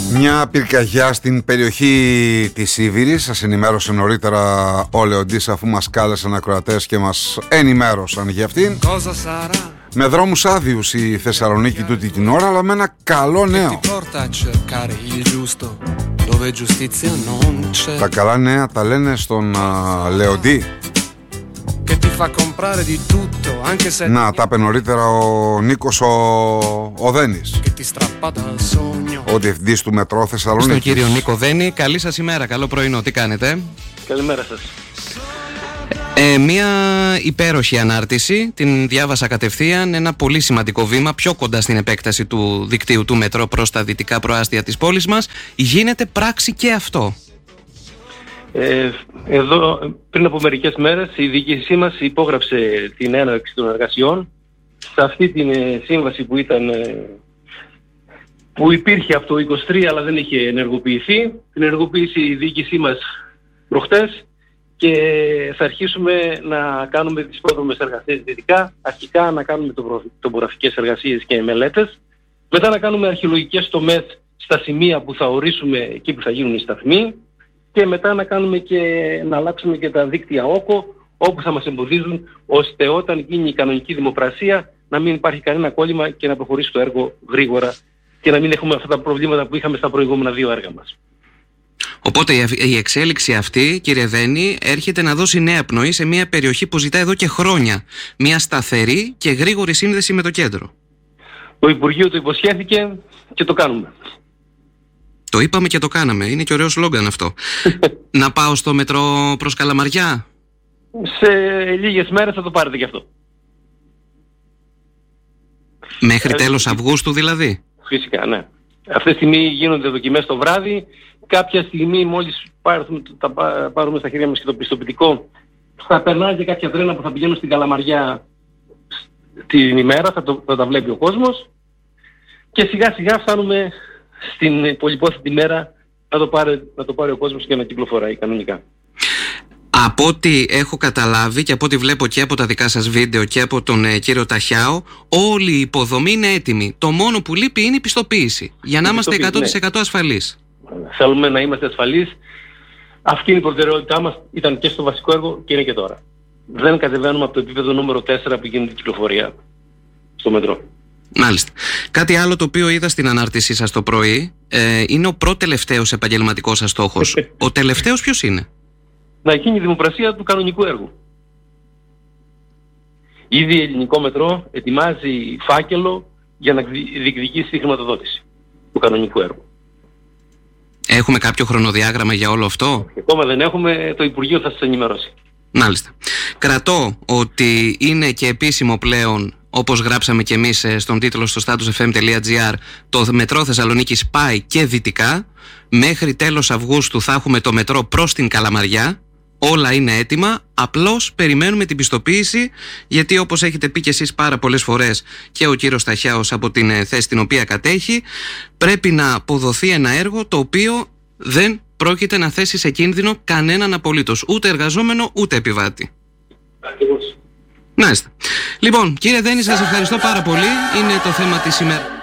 Μια πυρκαγιά στην περιοχή της Σίβηρης. Σας ενημέρωσε νωρίτερα ο Λεοντής, αφού μας κάλεσαν ακροατές και μας ενημέρωσαν για αυτήν. Με δρόμους άδειους η Θεσσαλονίκη τούτη την ώρα, αλλά με ένα καλό νέο. Τα καλά νέα τα λένε στον Λεοντή. Να, τα είπε νωρίτερα ο Νίκος ο Δένης, ο διευθυντής του Μετρό Θεσσαλονίκη. Στον κύριο Νίκο Δένη, καλή σας ημέρα, καλό πρωινό, τι κάνετε? Καλημέρα σας. Μια υπέροχη ανάρτηση, την διάβασα κατευθείαν, ένα πολύ σημαντικό βήμα πιο κοντά στην επέκταση του δικτύου του Μετρό προς τα δυτικά προάστια της πόλης μας. Γίνεται πράξη και αυτό. Εδώ πριν από μερικές μέρες η διοίκησή μας υπόγραψε την έναρξη των εργασιών σε αυτή την σύμβαση που υπήρχε από το 23 αλλά δεν είχε ενεργοποιηθεί. Την ενεργοποίησε η διοίκησή μας προχτές και θα αρχίσουμε να κάνουμε τις πρόδρομες εργασίες δυτικά, αρχικά να κάνουμε τοπογραφικές εργασίες και μελέτες, μετά να κάνουμε αρχαιολογικές τομές στα σημεία που θα ορίσουμε εκεί που θα γίνουν οι σταθμοί, και μετά να αλλάξουμε και τα δίκτυα όκο όπου θα μας εμποδίζουν, ώστε όταν γίνει η κανονική δημοπρασία να μην υπάρχει κανένα κόλλημα και να προχωρήσει το έργο γρήγορα και να μην έχουμε αυτά τα προβλήματα που είχαμε στα προηγούμενα δύο έργα μας. Οπότε η εξέλιξη αυτή, κύριε Δένη, έρχεται να δώσει νέα πνοή σε μια περιοχή που ζητά εδώ και χρόνια μια σταθερή και γρήγορη σύνδεση με το κέντρο. Το Υπουργείο το υποσχέθηκε και το κάνουμε. Το είπαμε και το κάναμε. Είναι και ωραίο σλόγγαν αυτό. Να πάω στο μετρό προς Καλαμαριά. Σε λίγες μέρες θα το πάρετε κι αυτό. Μέχρι τέλος Αυγούστου δηλαδή. Φυσικά, ναι. Αυτή τη στιγμή γίνονται δοκιμές το βράδυ. Κάποια στιγμή μόλις πάρουμε στα χέρια μας και το πιστοποιητικό, θα περνάει και κάποια τρένα που θα πηγαίνουν στην Καλαμαριά την ημέρα, θα τα βλέπει ο κόσμος. Και σιγά σιγά φτάνουμε στην πολυπόθητη μέρα να το πάρει ο κόσμος και να κυκλοφοράει κανονικά. Από ό,τι έχω καταλάβει και από ό,τι βλέπω και από τα δικά σας βίντεο και από τον κύριο Ταχιάο, όλη η υποδομή είναι έτοιμη. Το μόνο που λείπει είναι η πιστοποίηση, για να είμαστε 100% ασφαλείς. Θέλουμε να είμαστε ασφαλείς. Αυτή είναι η προτεραιότητά μας. Ήταν και στο βασικό έργο και είναι και τώρα. Δεν κατεβαίνουμε από το επίπεδο νούμερο 4 που γίνεται η κυκλοφορία στο μετρό. Μάλιστα. Κάτι άλλο το οποίο είδα στην ανάρτησή σας το πρωί είναι ο προτελευταίος επαγγελματικός σας στόχος. Ο τελευταίος ποιος είναι? Να γίνει η δημοπρασία του κανονικού έργου. Ήδη ελληνικό μετρό ετοιμάζει φάκελο για να διεκδικήσει τη χρηματοδότηση του κανονικού έργου. Έχουμε κάποιο χρονοδιάγραμμα για όλο αυτό? Ακόμα δεν έχουμε, το Υπουργείο θα σας ενημερώσει. Μάλιστα. Κρατώ ότι είναι και επίσημο πλέον, όπως γράψαμε και εμείς στον τίτλο στο statusfm.gr, το μετρό Θεσσαλονίκης πάει και δυτικά. Μέχρι τέλος Αυγούστου θα έχουμε το μετρό προς την Καλαμαριά. Όλα είναι έτοιμα, απλώς περιμένουμε την πιστοποίηση, γιατί όπως έχετε πει και εσείς πάρα πολλές φορές και ο κύριος Ταχιάος από την θέση την οποία κατέχει, πρέπει να αποδοθεί ένα έργο το οποίο δεν πρόκειται να θέσει σε κίνδυνο κανέναν απολύτως, ούτε εργαζόμενο ούτε επιβάτη. Ακριβώς. Μάλιστα. Λοιπόν, κύριε Δένη, σας ευχαριστώ πάρα πολύ. Είναι το θέμα της ημέρας.